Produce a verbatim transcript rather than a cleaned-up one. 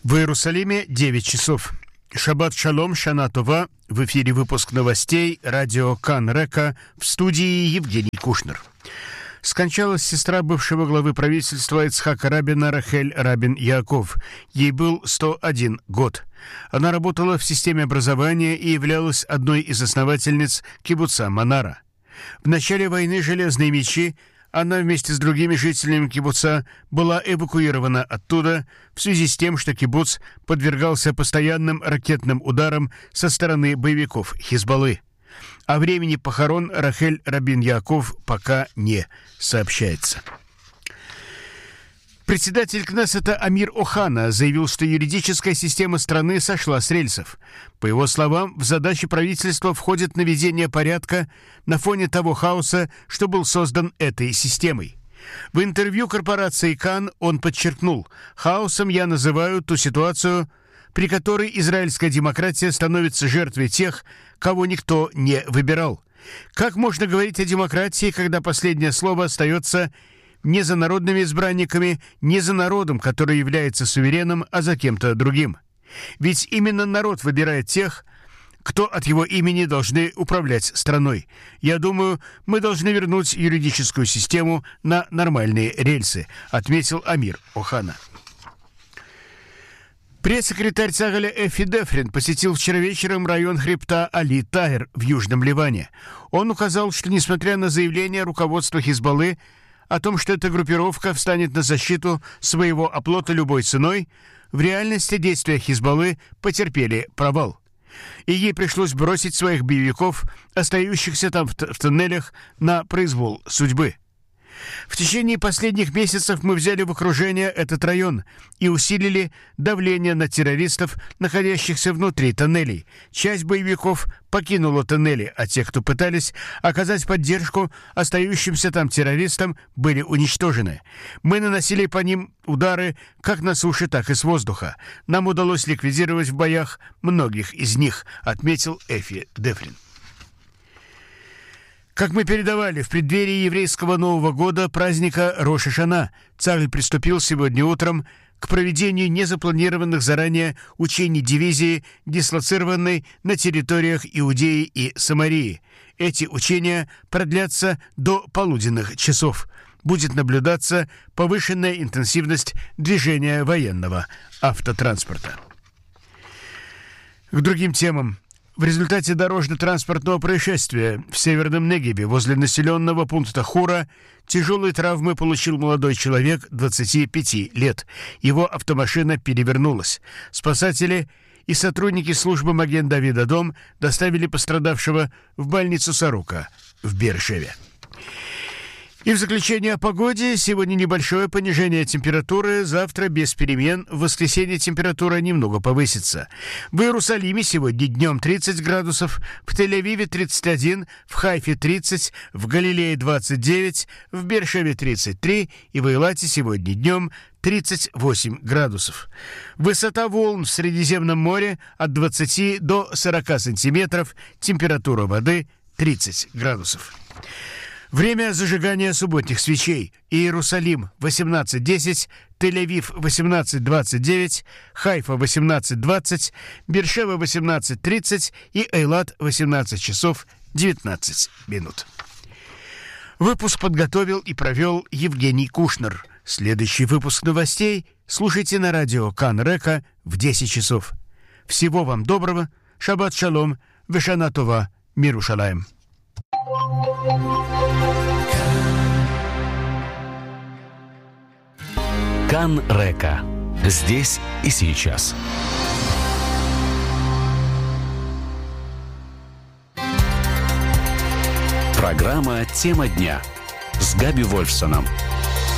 В Иерусалиме девять часов. Шаббат шалом, шана това. В эфире выпуск новостей радио Кан Река, в студии Евгений Кушнер. Скончалась сестра бывшего главы правительства Ицхака Рабина Рахель Рабин Яаков. Ей был сто один год. Она работала в системе образования и являлась одной из основательниц кибуца Манара. В начале войны «Железные мечи» она вместе с другими жителями кибуца была эвакуирована оттуда в связи с тем, что кибуц подвергался постоянным ракетным ударам со стороны боевиков Хизбаллы. О времени похорон Рахель Рабин Яаков пока не сообщается. Председатель Кнессета Амир Охана заявил, что юридическая система страны сошла с рельсов. По его словам, в задачи правительства входит наведение порядка на фоне того хаоса, что был создан этой системой. В интервью корпорации Кан он подчеркнул: «Хаосом я называю ту ситуацию, при которой израильская демократия становится жертвой тех, кого никто не выбирал. Как можно говорить о демократии, когда последнее слово остается не за народными избранниками, не за народом, который является сувереном, а за кем-то другим? Ведь именно народ выбирает тех, кто от его имени должны управлять страной. Я думаю, мы должны вернуть юридическую систему на нормальные рельсы», отметил Амир Охана. Пресс-секретарь Цагаля Эфи Дефрин посетил вчера вечером район хребта Али-Тахер в Южном Ливане. Он указал, что несмотря на заявление руководства Хизбаллы о том, что эта группировка встанет на защиту своего оплота любой ценой, в реальности действия Хизбаллы потерпели провал. И ей пришлось бросить своих боевиков, остающихся там в, в тоннелях, на произвол судьбы. В течение последних месяцев мы взяли в окружение этот район и усилили давление на террористов, находящихся внутри тоннелей. Часть боевиков покинула тоннели, а те, кто пытались оказать поддержку остающимся там террористам, были уничтожены. Мы наносили по ним удары как на суше, так и с воздуха. Нам удалось ликвидировать в боях многих из них, отметил Эфи Дефрин. Как мы передавали, в преддверии еврейского Нового года, праздника Рош ха-Шана, Цахаль приступил сегодня утром к проведению незапланированных заранее учений дивизии, дислоцированной на территориях Иудеи и Самарии. Эти учения продлятся до полуденных часов. Будет наблюдаться повышенная интенсивность движения военного автотранспорта. К другим темам. В результате дорожно-транспортного происшествия в Северном Негеве возле населенного пункта Хура тяжелые травмы получил молодой человек двадцати пяти лет. Его автомашина перевернулась. Спасатели и сотрудники службы Маген-Давид-Адом доставили пострадавшего в больницу Сорока в Беэр-Шеве. И в заключение о погоде. Сегодня небольшое понижение температуры, завтра без перемен, в воскресенье температура немного повысится. В Иерусалиме сегодня днем тридцать градусов, в Тель-Авиве тридцать один, в Хайфе тридцать, в Галилее двадцать девять, в Беэр-Шеве тридцать три и в Эйлате сегодня днем тридцать восемь градусов. Высота волн в Средиземном море от двадцати до сорока сантиметров, температура воды тридцать градусов. Время зажигания субботних свечей. Иерусалим восемнадцать десять, Тель-Авив восемнадцать двадцать девять, Хайфа восемнадцать двадцать, Беэр-Шева восемнадцать тридцать и Эйлат восемнадцать часов девятнадцать минут. Выпуск подготовил и провел Евгений Кушнер. Следующий выпуск новостей слушайте на радио Кан Река в десять часов. Всего вам доброго. Шаббат шалом. Вешана това. Мирушалаем. Кан Река. Здесь и сейчас. Программа «Тема дня» с Габи Вольфсоном.